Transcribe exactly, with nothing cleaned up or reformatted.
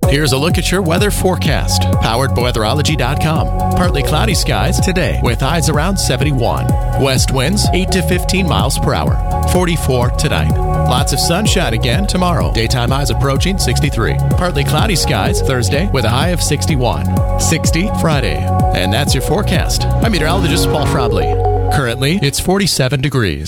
Here's a look at your weather forecast, powered by weatherology dot com. Partly cloudy skies today with highs around seventy-one. West winds eight to fifteen miles per hour. forty-four tonight. Lots of sunshine again tomorrow. Daytime highs approaching sixty-three. Partly cloudy skies Thursday with a high of sixty-one. sixty Friday. And that's your forecast. I'm meteorologist Paul Frobley. Currently, it's forty-seven degrees.